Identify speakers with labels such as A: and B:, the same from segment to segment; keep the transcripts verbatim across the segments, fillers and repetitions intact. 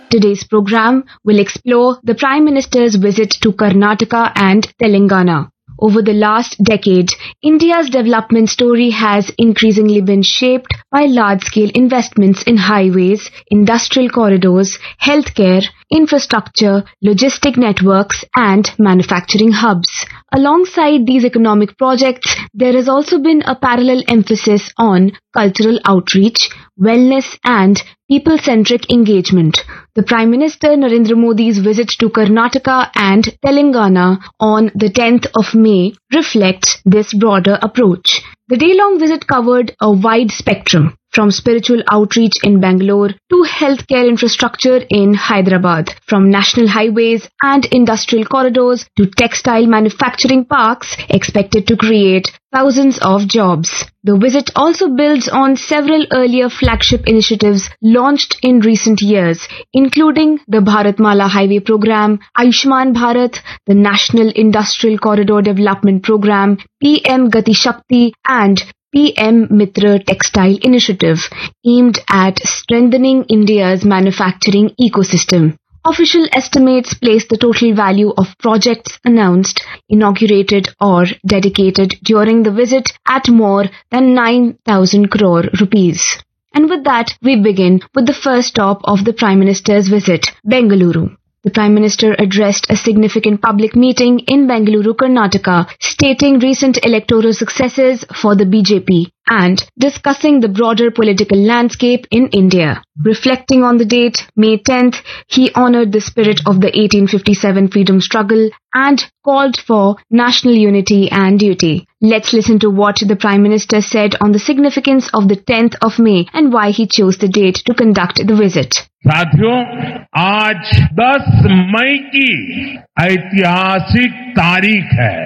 A: Today's program will explore the Prime Minister's visit to Karnataka and Telangana. Over the last decade, India's development story has increasingly been shaped by large-scale investments in highways, industrial corridors, healthcare, infrastructure, logistic networks, and manufacturing hubs. Alongside these economic projects, there has also been a parallel emphasis on cultural outreach, wellness, and people-centric engagement. The Prime Minister Narendra Modi's visit to Karnataka and Telangana on the tenth of May reflects this broader approach. The day-long visit covered a wide spectrum, from spiritual outreach in Bangalore to healthcare infrastructure in Hyderabad, from national highways and industrial corridors to textile manufacturing parks expected to create thousands of jobs. The visit also builds on several earlier flagship initiatives launched in recent years, including the Bharatmala Highway Program, Ayushman Bharat, the National Industrial Corridor Development Program, P M Gati Shakti, and P M Mitra Textile Initiative, aimed at strengthening India's manufacturing ecosystem. Official estimates place the total value of projects announced, inaugurated or dedicated during the visit at more than nine thousand crore rupees. And with that, we begin with the first stop of the Prime Minister's visit, Bengaluru. The Prime Minister addressed a significant public meeting in Bengaluru, Karnataka, stating recent electoral successes for the B J P and discussing the broader political landscape in India. Reflecting on the date, May tenth, he honored the spirit of the eighteen fifty-seven freedom struggle and called for national unity and duty. Let's listen to what the Prime Minister said on the significance of the tenth of May and why he chose the date to conduct the visit.
B: साथियों, आज दस मई की ऐतिहासिक तारीख है।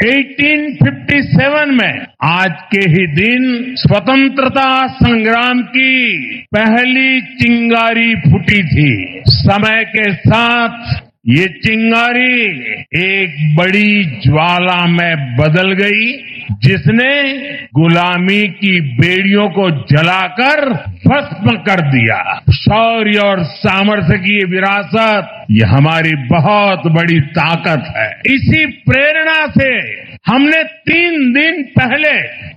B: अठारह सौ सत्तावन में आज के ही दिन स्वतंत्रता संग्राम की पहली चिंगारी फूटी थी। समय के साथ ये चिंगारी एक बड़ी ज्वाला में बदल गई, जिसने गुलामी की बेड़ियों को जलाकर भस्म कर दिया। शौर्य और सामर्थ्य की ये विरासत, ये हमारी बहुत बड़ी ताकत है। इसी प्रेरणा से हमने तीन दिन पहले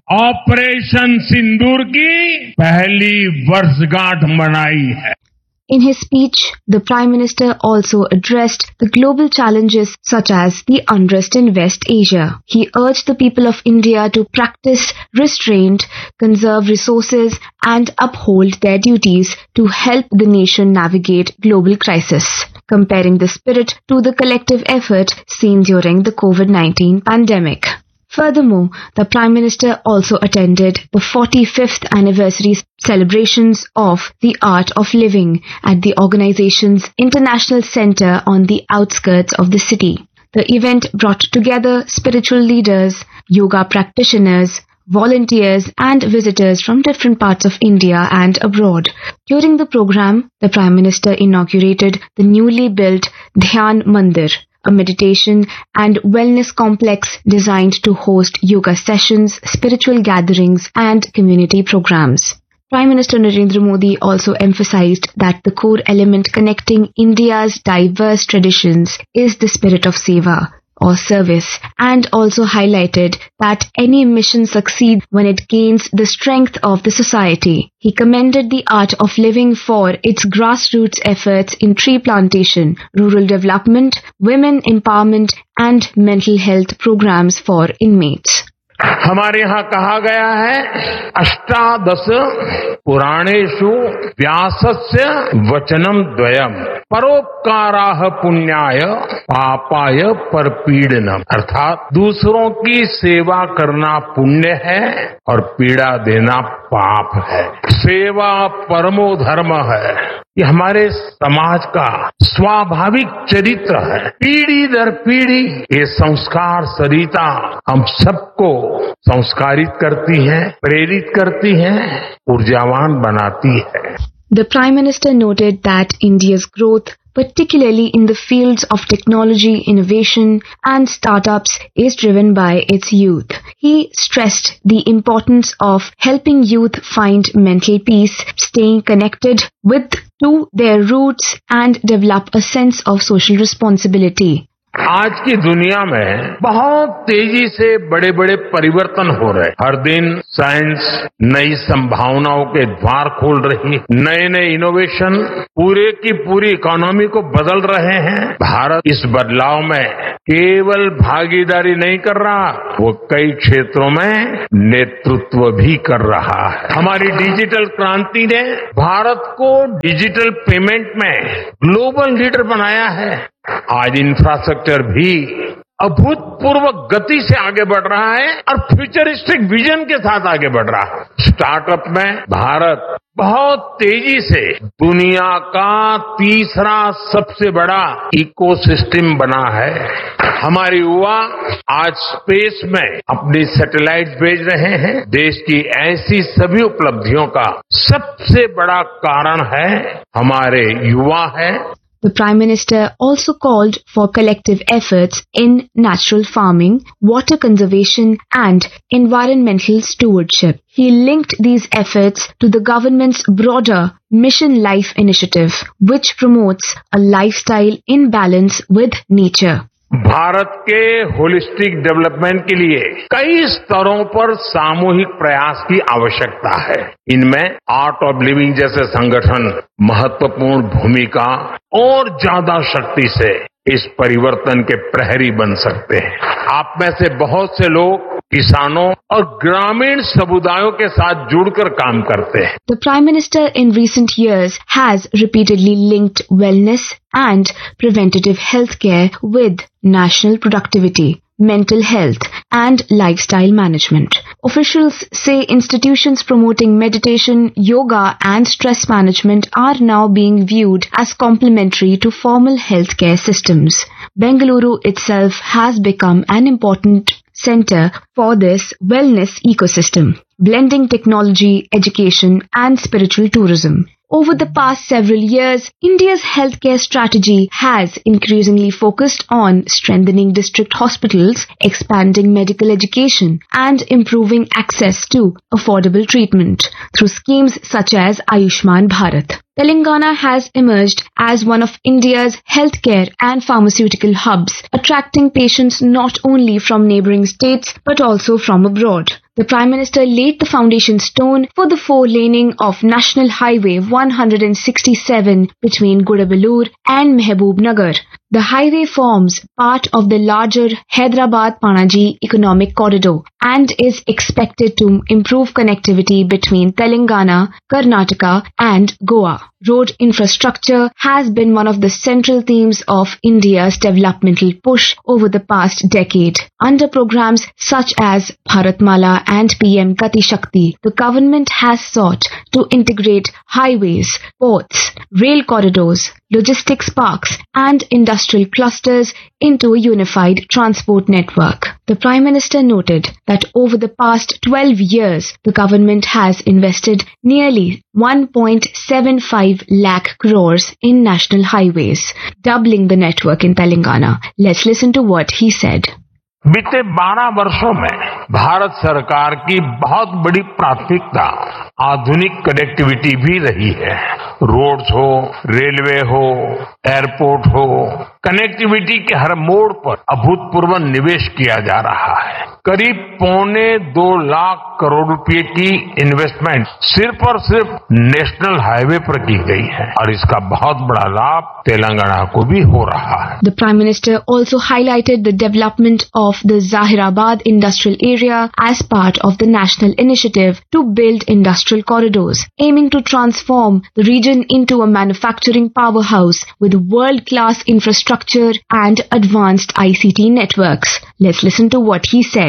B: ऑपरेशन सिंदूर की पहली वर्षगांठ मनाई है।
A: In his speech, the Prime Minister also addressed the global challenges such as the unrest in West Asia. He urged the people of India to practice restraint, conserve resources, and uphold their duties to help the nation navigate global crisis, comparing the spirit to the collective effort seen during the COVID nineteen pandemic. Furthermore, the Prime Minister also attended the forty-fifth anniversary celebrations of the Art of Living at the organization's International Center on the outskirts of the city. The event brought together spiritual leaders, yoga practitioners, volunteers and visitors from different parts of India and abroad. During the program, the Prime Minister inaugurated the newly built Dhyan Mandir, a meditation and wellness complex designed to host yoga sessions, spiritual gatherings, and community programs. Prime Minister Narendra Modi also emphasized that the core element connecting India's diverse traditions is the spirit of seva, or service, and also highlighted that any mission succeeds when it gains the strength of the society. He commended the Art of Living for its grassroots efforts in tree plantation, rural development, women empowerment, and mental health programs for inmates.
B: हमारे यहाँ कहा गया है, अष्टादश पुराणेषु व्यासस्य वचनम द्वयम परोपकाराः पुण्याय पापाय परपीडनम, अर्थात दूसरों की सेवा करना पुण्य है और पीड़ा देना पाप है। सेवा परमो धर्म है। ये हमारे समाज का स्वाभाविक चरित्र है। पीढ़ी दर पीढ़ी ये संस्कार सरिता हम सबको संस्कारित करती है, प्रेरित करती है, ऊर्जावान बनाती है।
A: The Prime Minister noted that India's growth, particularly in the fields of technology, innovation, and startups, is driven by its youth. He stressed the importance of helping youth find mental peace, staying connected with to their roots, and develop a sense of social responsibility.
B: आज की दुनिया में बहुत तेजी से बड़े बड़े परिवर्तन हो रहे हैं। हर दिन साइंस नई संभावनाओं के द्वार खोल रही है। नए नए इनोवेशन पूरे की पूरी इकोनॉमी को बदल रहे हैं। भारत इस बदलाव में केवल भागीदारी नहीं कर रहा, वो कई क्षेत्रों में नेतृत्व भी कर रहा है। हमारी डिजिटल क्रांति ने भारत को डिजिटल पेमेंट में ग्लोबल लीडर बनाया है। आज इंफ्रास्ट्रक्चर भी अभूतपूर्व गति से आगे बढ़ रहा है और फ्यूचरिस्टिक विजन के साथ आगे बढ़ रहा है। स्टार्टअप में भारत बहुत तेजी से दुनिया का तीसरा सबसे बड़ा इकोसिस्टम बना है। हमारे युवा आज स्पेस में अपनी सैटेलाइट भेज रहे हैं। देश की ऐसी सभी उपलब्धियों का सबसे बड़ा कारण है हमारे युवा है।
A: The Prime Minister also called for collective efforts in natural farming, water conservation, and environmental stewardship. He linked these efforts to the government's broader Mission Life initiative, which promotes a lifestyle in balance with nature.
B: Bharat के holistic development के लिए कई स्तरों पर सामूहिक प्रयास की आवश्यकता है। इनमें आर्ट ऑफ लिविंग जैसे संगठन महत्वपूर्ण भूमिका और ज्यादा शक्ति से इस परिवर्तन के प्रहरी बन सकते हैं। आप में से बहुत से लोग किसानों और ग्रामीण समुदायों के साथ जुड़कर काम करते हैं।
A: The Prime Minister in recent years has repeatedly linked wellness and preventative health care with national productivity, mental health, and lifestyle management. Officials say institutions promoting meditation, yoga, and stress management are now being viewed as complementary to formal healthcare systems. Bengaluru itself has become an important center for this wellness ecosystem, blending technology, education, and spiritual tourism. Over the past several years, India's healthcare strategy has increasingly focused on strengthening district hospitals, expanding medical education, and improving access to affordable treatment through schemes such as Ayushman Bharat. Telangana has emerged as one of India's healthcare and pharmaceutical hubs, attracting patients not only from neighbouring states but also from abroad. The Prime Minister laid the foundation stone for the four-laning of National Highway one sixty-seven between Gudaballur and Mehboob-Nagar. The highway forms part of the larger Hyderabad-Panaji economic corridor and is expected to improve connectivity between Telangana, Karnataka and Goa. Road infrastructure has been one of the central themes of India's developmental push over the past decade. Under programs such as Bharatmala and P M Gati Shakti, the government has sought to integrate highways, ports, rail corridors, logistics parks and industrial clusters into a unified transport network. The Prime Minister noted that over the past twelve years, the government has invested nearly one point seven five lakh crores in national highways, doubling the network in Telangana. Let's listen to what he said.
B: बीते बारह वर्षों में भारत सरकार की बहुत बड़ी प्राथमिकता आधुनिक कनेक्टिविटी भी रही है। रोड्स हो, रेलवे हो, एयरपोर्ट हो, कनेक्टिविटी के हर मोड़ पर अभूतपूर्व निवेश किया जा रहा है। करीब पौने दो लाख करोड़ रुपए की इन्वेस्टमेंट सिर्फ और सिर्फ नेशनल हाईवे पर की गई है और इसका बहुत बड़ा लाभ तेलंगाना को भी हो रहा है।
A: The Prime Minister also highlighted the development of the Zahirabad industrial area as part of the national initiative to build industrial corridors, aiming to transform the region into a manufacturing powerhouse with world-class infrastructure and advanced I C T networks. Let's listen to what he said.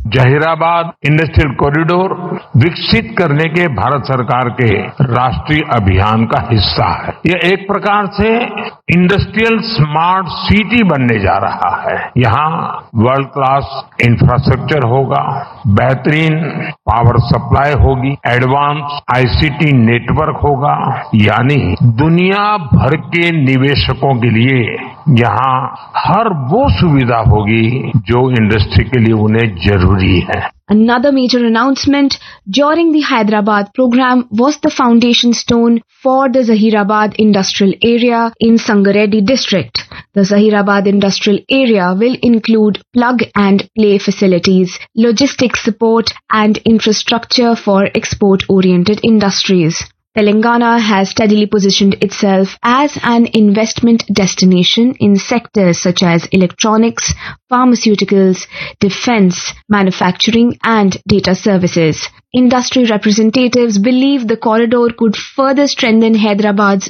B: Zaheerabad industrial corridor विकसित करने के भारत सरकार के राष्ट्रीय अभियान का हिस्सा है। यह एक प्रकार से इंडस्ट्रियल स्मार्ट सिटी बनने जा रहा है। यहाँ वर्ल्ड क्लास इंफ्रास्ट्रक्चर होगा, बेहतरीन पावर सप्लाई होगी, एडवांस आईसीटी नेटवर्क होगा, यानी दुनिया भर के निवेशकों के लिए यहाँ हर वो सुविधा होगी जो इंडस्ट्री के लिए उन्हें जरूरी है।
A: Another major announcement during the Hyderabad program was the foundation stone for the Zahirabad Industrial Area in Sangareddy district. The Zahirabad Industrial Area will include plug and play facilities, logistics support and infrastructure for export-oriented industries. Telangana has steadily positioned itself as an investment destination in sectors such as electronics, pharmaceuticals, defense, manufacturing and data services. Industry representatives believe the corridor could further strengthen Hyderabad's